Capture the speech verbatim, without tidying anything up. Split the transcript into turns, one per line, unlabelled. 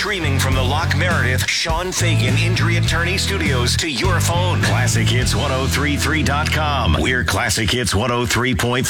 Streaming from the Loch Meredith Sean Fagan Injury Attorney Studios to your phone. classic hits ten thirty-three dot com. We're Classic Hits one oh three point three.